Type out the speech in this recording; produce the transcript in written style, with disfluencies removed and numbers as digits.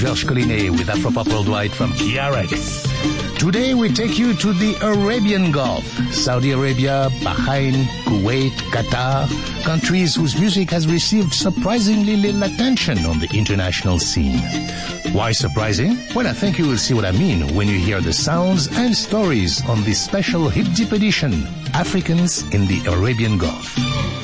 Georges Collinet with Afropop Worldwide from TRX. Today we take you to the Arabian Gulf, Saudi Arabia, Bahrain, Kuwait, Qatar, countries whose music has received surprisingly little attention on the international scene. Why surprising? Well, I think you will see what I mean when you hear the sounds and stories on this special hip-dip edition, Africans in the Arabian Gulf.